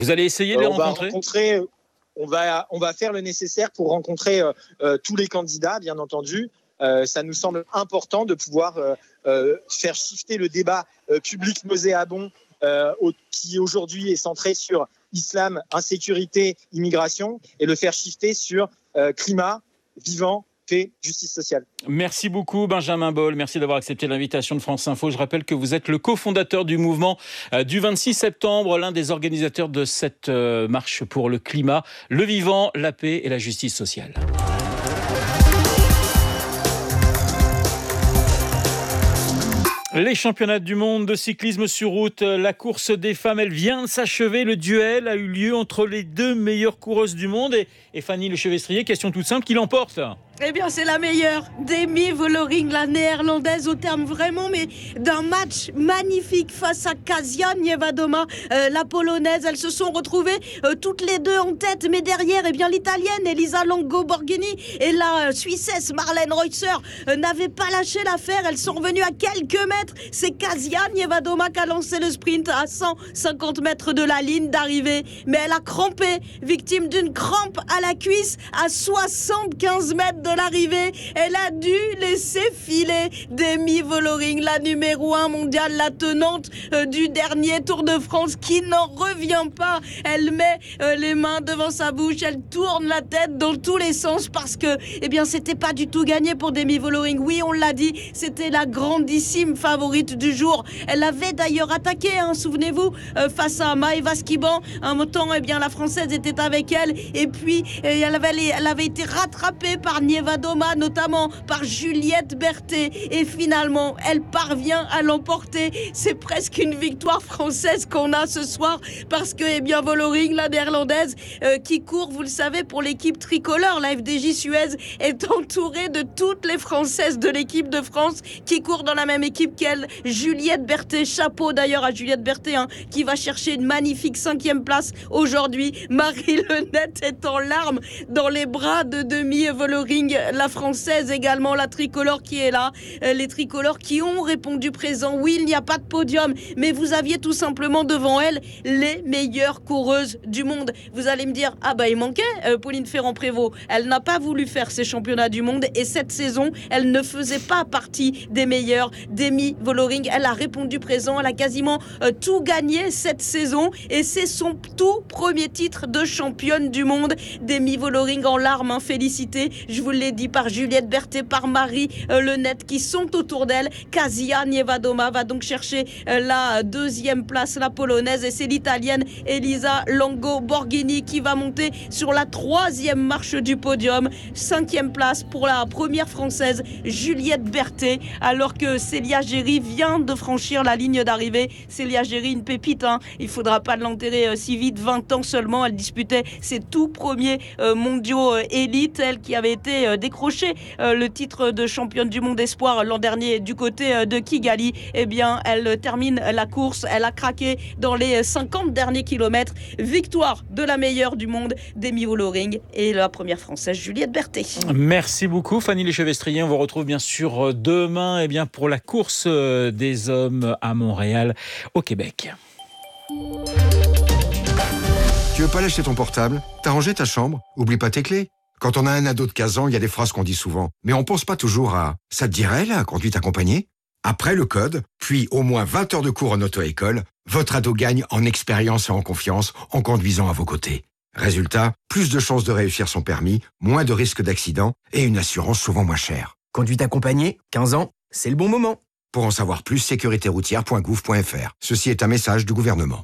Vous allez essayer de les rencontrer ? On va faire le nécessaire pour rencontrer tous les candidats, bien entendu. Ça nous semble important de pouvoir faire shifter le débat public nauséabond qui aujourd'hui est centré sur islam, insécurité, immigration, et le faire shifter sur climat, vivant, paix, justice sociale. Merci beaucoup Benjamin Boll, merci d'avoir accepté l'invitation de France Info. Je rappelle que vous êtes le cofondateur du mouvement du 26 septembre, l'un des organisateurs de cette marche pour le climat, le vivant, la paix et la justice sociale. Les championnats du monde de cyclisme sur route, la course des femmes, elle vient de s'achever. Le duel a eu lieu entre les deux meilleures coureuses du monde. Et Fanny Lechevestrier, question toute simple, qui l'emporte ? Eh bien, c'est la meilleure, Demi Vollering, la néerlandaise, au terme vraiment, mais d'un match magnifique face à Kasia Niewedoma, la polonaise. Elles se sont retrouvées toutes les deux en tête, mais derrière, eh bien, l'italienne Elisa Longo Borghini et la suissesse Marlene Reutzer n'avaient pas lâché l'affaire. Elles sont revenues à quelques mètres. C'est Kasia Niewedoma qui a lancé le sprint à 150 mètres de la ligne d'arrivée, mais elle a crampé, victime d'une crampe à la cuisse à 75 mètres de l'arrivée. Elle a dû laisser filer Demi Vollering, la numéro 1 mondiale, la tenante du dernier Tour de France, qui n'en revient pas. Elle met les mains devant sa bouche, elle tourne la tête dans tous les sens parce que, eh bien, c'était pas du tout gagné pour Demi Vollering. Oui, on l'a dit, c'était la grandissime favorite du jour. Elle avait d'ailleurs attaqué, souvenez-vous, face à Maëva Skiban. Un temps, eh bien, la Française était avec elle, et puis elle avait été rattrapée par Niewedoma, notamment par Juliette Berthet, et finalement elle parvient à l'emporter. C'est presque une victoire française qu'on a ce soir, parce que, eh bien, Vollering, la néerlandaise, qui court, vous le savez, pour l'équipe tricolore, la FDJ Suez, est entourée de toutes les Françaises de l'équipe de France qui courent dans la même équipe qu'elle. Juliette Berthet, chapeau d'ailleurs à Juliette Berthet, qui va chercher une magnifique 5e place aujourd'hui. Marie Lenette est en larmes dans les bras de Demi Vollering, la française également, la tricolore qui est là. Les tricolores qui ont répondu présent. Oui, il n'y a pas de podium, mais vous aviez tout simplement devant elle les meilleures coureuses du monde. Vous allez me dire, il manquait Pauline Ferrand-Prévot. Elle n'a pas voulu faire ces championnats du monde, et cette saison, elle ne faisait pas partie des meilleures. Demi Vollering, elle a répondu présent. Elle a quasiment tout gagné cette saison, et c'est son tout premier titre de championne du monde. Demi Vollering en larmes, félicitée, je vous l'ai dit, par Juliette Berthet, par Marie Lenette, qui sont autour d'elle. Kasia Niewedoma va donc chercher la 2e place, la polonaise, et c'est l'italienne Elisa Longo Borghini qui va monter sur la 3e marche du podium. 5e place pour la première française, Juliette Berthet, alors que Célia Géry vient de franchir la ligne d'arrivée. Célia Géry, une pépite, il faudra pas l'enterrer si vite, 20 ans seulement. Elle disputait ses tout premiers mondiaux élite, elle qui avait été décroché le titre de championne du monde espoir l'an dernier du côté de Kigali. Eh bien, elle termine la course, elle a craqué dans les 50 derniers kilomètres. Victoire de la meilleure du monde, Demi Vollering, et la première française, Juliette Berthet. Merci beaucoup Fanny Lechevestrier. On vous retrouve bien sûr demain, pour la course des hommes à Montréal, au Québec. Tu veux pas lâcher ton portable ? T'as rangé ta chambre ? Oublie pas tes clés. Quand on a un ado de 15 ans, il y a des phrases qu'on dit souvent. Mais on pense pas toujours à « ça te dirait, la conduite accompagnée ?» Après le code, puis au moins 20 heures de cours en auto-école, votre ado gagne en expérience et en confiance en conduisant à vos côtés. Résultat, plus de chances de réussir son permis, moins de risques d'accident et une assurance souvent moins chère. Conduite accompagnée, 15 ans, c'est le bon moment. Pour en savoir plus, sécuritéroutière.gouv.fr. Ceci est un message du gouvernement.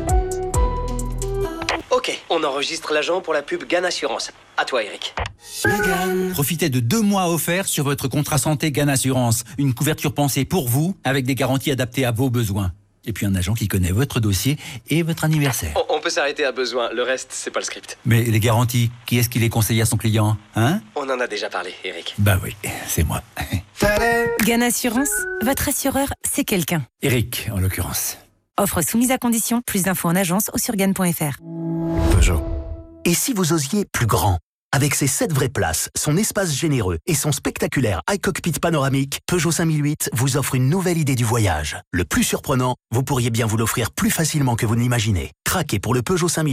Ok, on enregistre l'agent pour la pub GAN Assurance. À toi, Eric. Profitez de 2 mois offerts sur votre contrat santé GAN Assurance. Une couverture pensée pour vous, avec des garanties adaptées à vos besoins. Et puis un agent qui connaît votre dossier et votre anniversaire. On peut s'arrêter à besoin, le reste, c'est pas le script. Mais les garanties, qui est-ce qui les conseille à son client, On en a déjà parlé, Eric. Bah oui, c'est moi. GAN Assurance, votre assureur, c'est quelqu'un. Eric, en l'occurrence. Offre soumise à condition. Plus d'infos en agence ou sur GAN.fr. Peugeot. Et si vous osiez plus grand ? Avec ses 7 vraies places, son espace généreux et son spectaculaire iCockpit panoramique, Peugeot 5008 vous offre une nouvelle idée du voyage. Le plus surprenant, vous pourriez bien vous l'offrir plus facilement que vous ne l'imaginez. Craquez pour le Peugeot 5008.